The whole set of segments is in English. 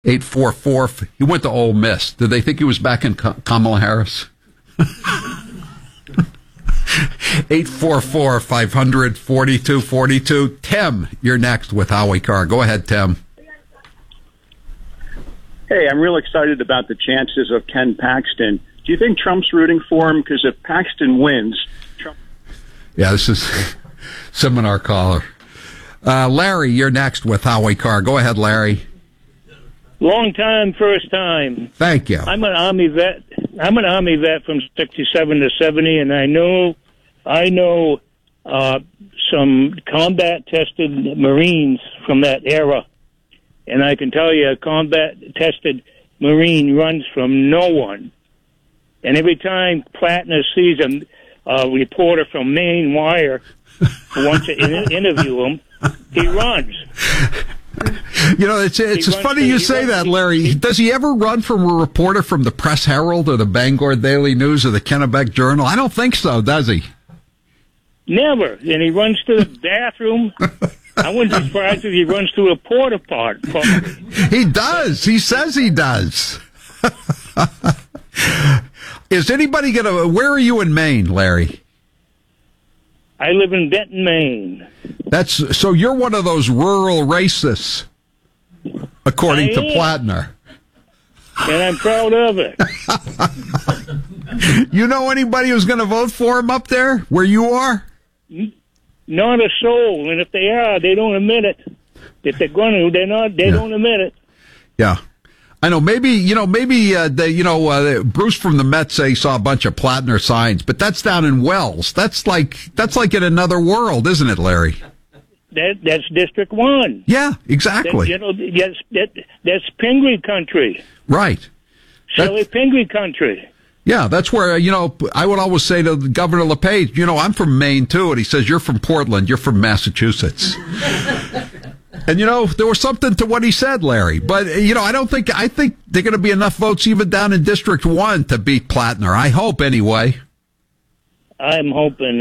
844. He went to Ole Miss. Did they think he was back in Kamala Harris? 844-500-4242. Tim, you're next with Howie Carr. Go ahead, Tim. Hey, I'm real excited about the chances of Ken Paxton. Do you think Trump's rooting for him? Because if Paxton wins, Trump... Yeah, this is seminar caller. Larry, you're next with Howie Carr. Go ahead, Larry. Long time, first time. Thank you. I'm an Army vet. I'm an Army vet from 67 to 70, and I know some combat-tested Marines from that era. And I can tell you, a combat-tested Marine runs from no one. And every time Plattner sees a reporter from Maine Wire who wants to interview him, he runs. You know, it's funny you say that, Larry. Does he ever run from a reporter from the Press Herald or the Bangor Daily News or the Kennebec Journal? I don't think so, does he? Never. And he runs to the bathroom. I wouldn't be surprised if he runs to a porta potty. He does. He says he does. Is anybody going to... Where are you in Maine, Larry? I live in Benton, Maine. So you're one of those rural racists, according to Plattner. And I'm proud of it. You know anybody who's going to vote for him up there, where you are? Not a soul. And if they are, they don't admit it. If they're going to, they're not. They don't admit it. Yeah. I know. Maybe Bruce from the Mets say he saw a bunch of Plattner signs, but that's down in Wells. That's like in another world, isn't it, Larry? That's District 1. Yeah, exactly. That's Pingree country. Right. Silly Pingree country. Yeah, that's where, I would always say to Governor LePage, I'm from Maine too, and he says, you're from Portland, you're from Massachusetts. And, there was something to what he said, Larry. But, I think there are going to be enough votes even down in District 1 to beat Plattner. I hope, anyway. I'm hoping.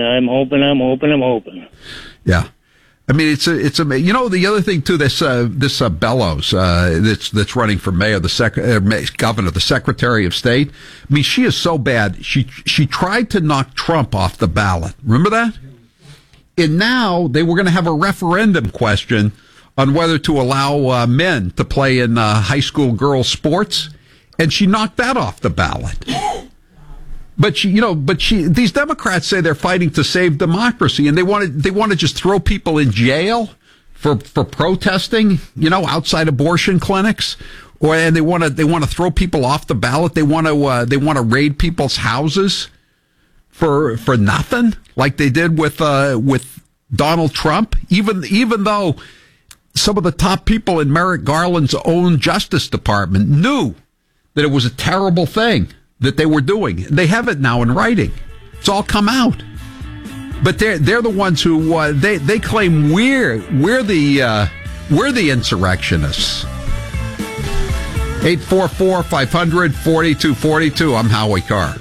Yeah. I mean, it's the other thing, too, this Bellows, that's running for governor, the Secretary of State. I mean, she is so bad. She tried to knock Trump off the ballot. Remember that? And now they were going to have a referendum question on whether to allow men to play in high school girls' sports, and she knocked that off the ballot. But these Democrats say they're fighting to save democracy, and they want to just throw people in jail for protesting, outside abortion clinics, and they want to throw people off the ballot. They want to raid people's houses for nothing, like they did with Donald Trump, even though some of the top people in Merrick Garland's own Justice Department knew that it was a terrible thing that they were doing. They have it now in writing. It's all come out. But they're the ones who they claim we're the insurrectionists. 844-500-4242. I'm Howie Carr.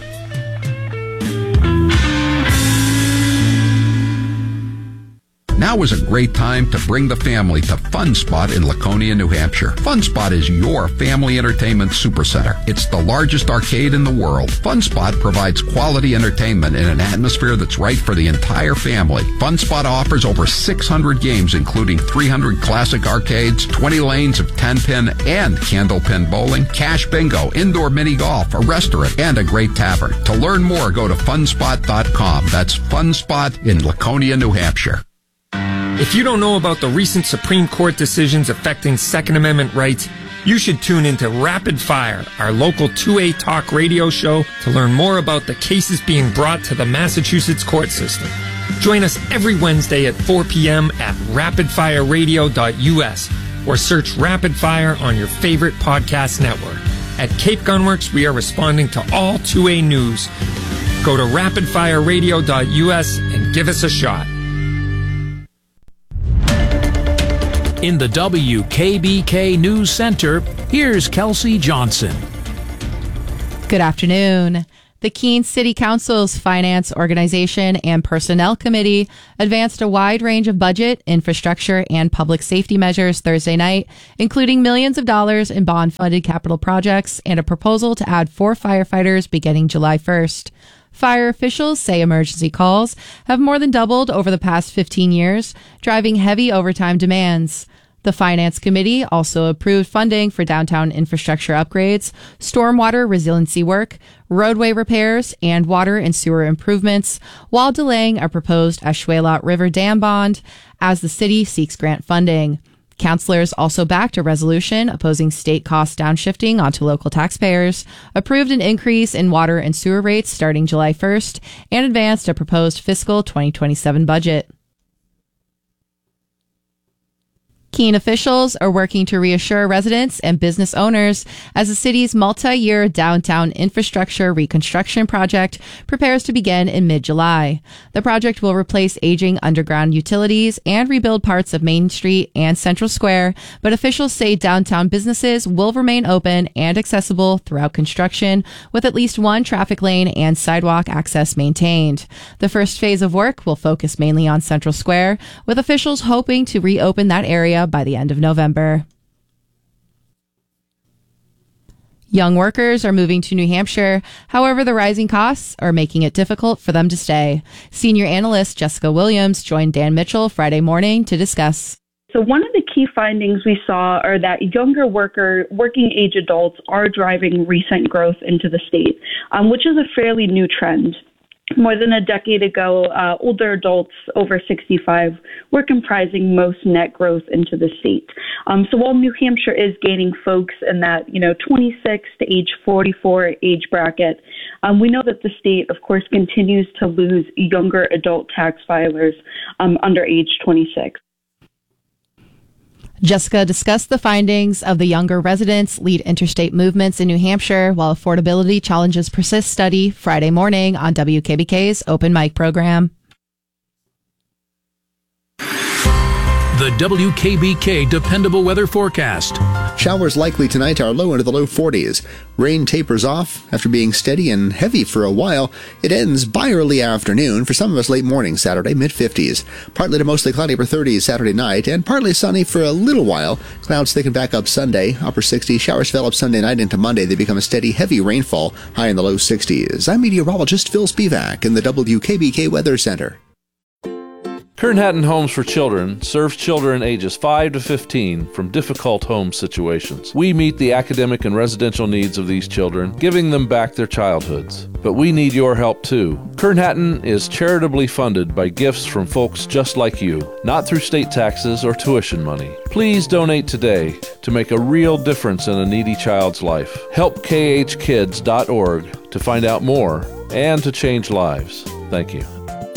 Now is a great time to bring the family to Fun Spot in Laconia, New Hampshire. Fun Spot is your family entertainment supercenter. It's the largest arcade in the world. Fun Spot provides quality entertainment in an atmosphere that's right for the entire family. Fun Spot offers over 600 games, including 300 classic arcades, 20 lanes of 10-pin and candlepin bowling, cash bingo, indoor mini golf, a restaurant, and a great tavern. To learn more, go to funspot.com. That's Fun Spot in Laconia, New Hampshire. If you don't know about the recent Supreme Court decisions affecting Second Amendment rights, you should tune into Rapid Fire, our local 2A talk radio show, to learn more about the cases being brought to the Massachusetts court system. Join us every Wednesday at 4 p.m. at rapidfireradio.us or search Rapid Fire on your favorite podcast network. At Cape Gunworks, we are responding to all 2A news. Go to rapidfireradio.us and give us a shot. In the WKBK News Center, here's Kelsey Johnson. Good afternoon. The Keene City Council's Finance, Organization, and Personnel Committee advanced a wide range of budget, infrastructure, and public safety measures Thursday night, including millions of dollars in bond-funded capital projects and a proposal to add 4 firefighters beginning July 1st. Fire officials say emergency calls have more than doubled over the past 15 years, driving heavy overtime demands. The Finance Committee also approved funding for downtown infrastructure upgrades, stormwater resiliency work, roadway repairs, and water and sewer improvements, while delaying a proposed Ashwelot River Dam bond as the city seeks grant funding. Councilors also backed a resolution opposing state cost downshifting onto local taxpayers, approved an increase in water and sewer rates starting July 1st, and advanced a proposed fiscal 2027 budget. Keene officials are working to reassure residents and business owners as the city's multi-year downtown infrastructure reconstruction project prepares to begin in mid-July. The project will replace aging underground utilities and rebuild parts of Main Street and Central Square, but officials say downtown businesses will remain open and accessible throughout construction, with at least one traffic lane and sidewalk access maintained. The first phase of work will focus mainly on Central Square, with officials hoping to reopen that area by the end of November. Young workers are moving to New Hampshire. However, the rising costs are making it difficult for them to stay. Senior analyst Jessica Williams joined Dan Mitchell Friday morning to discuss. So one of the key findings we saw are that younger working age adults are driving recent growth into the state, which is a fairly new trend. More than a decade ago, older adults over 65 were comprising most net growth into the state. So while New Hampshire is gaining folks in that, 26 to age 44 age bracket, we know that the state, of course, continues to lose younger adult tax filers under age 26. Jessica discussed the findings of the Younger Residents Lead Interstate Movements in New Hampshire while affordability challenges persist study Friday morning on WKBK's Open Mic program. The WKBK Dependable Weather Forecast. Showers likely tonight, are low into the low 40s. Rain tapers off after being steady and heavy for a while. It ends by early afternoon. For some of us, late morning Saturday, mid-50s. Partly to mostly cloudy upper 30s Saturday night, and partly sunny for a little while. Clouds thicken back up Sunday, upper 60s. Showers develop Sunday night into Monday. They become a steady, heavy rainfall, high in the low 60s. I'm meteorologist Phil Spivak in the WKBK Weather Center. Kern Hatton Homes for Children serves children ages 5 to 15 from difficult home situations. We meet the academic and residential needs of these children, giving them back their childhoods. But we need your help too. Kern Hatton is charitably funded by gifts from folks just like you, not through state taxes or tuition money. Please donate today to make a real difference in a needy child's life. Help khkids.org to find out more and to change lives. Thank you.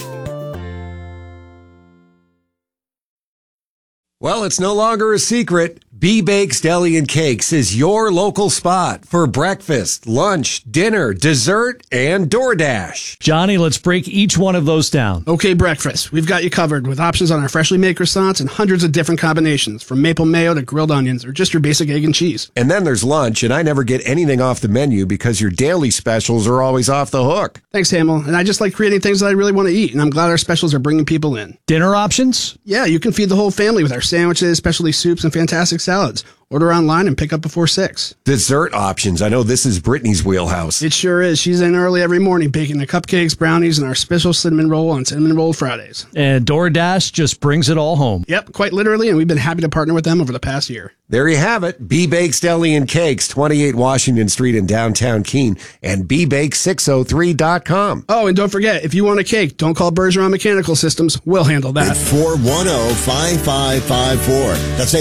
Well, it's no longer a secret. B-Bakes Deli and Cakes is your local spot for breakfast, lunch, dinner, dessert, and DoorDash. Johnny, let's break each one of those down. Okay, breakfast. We've got you covered with options on our freshly made croissants and hundreds of different combinations, from maple mayo to grilled onions or just your basic egg and cheese. And then there's lunch, and I never get anything off the menu because your daily specials are always off the hook. Thanks, Hamill. And I just like creating things that I really want to eat, and I'm glad our specials are bringing people in. Dinner options? Yeah, you can feed the whole family with our sandwiches, specialty soups, and fantastic salads. Order online and pick up before 6. Dessert options. I know this is Brittany's wheelhouse. It sure is. She's in early every morning baking the cupcakes, brownies, and our special cinnamon roll on Cinnamon Roll Fridays. And DoorDash just brings it all home. Yep, quite literally, and we've been happy to partner with them over the past year. There you have it. B-Bakes Deli and Cakes, 28 Washington Street in downtown Keene, and bbake603.com. Oh, and don't forget, if you want a cake, don't call Bergeron Mechanical Systems. We'll handle that. 800-410-5554. That's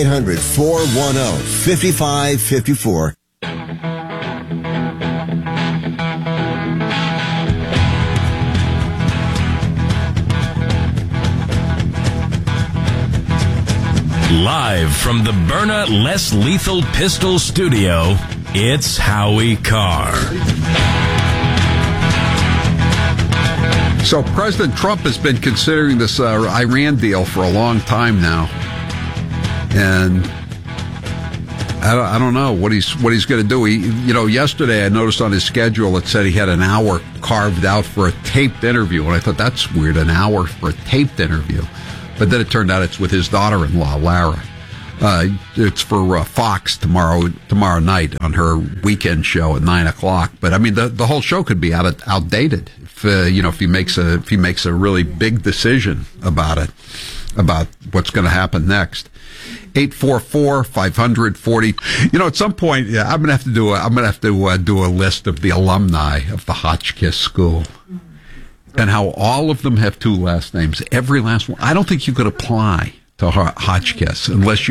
800-410-5554. Live from the Byrna Less Lethal Pistol Studio, it's Howie Carr. So President Trump has been considering this Iran deal for a long time now. And I don't know what he's going to do. Yesterday I noticed on his schedule it said he had an hour carved out for a taped interview, and I thought that's weird, an hour for a taped interview. But then it turned out it's with his daughter-in-law, Lara. It's for Fox tomorrow night on her weekend show at 9:00. But I mean, the whole show could be outdated if he makes a really big decision about what's going to happen next. 844-540. At some point, I'm gonna have to do a list of the alumni of the Hotchkiss School and how all of them have two last names. Every last one. I don't think you could apply to Hotchkiss unless you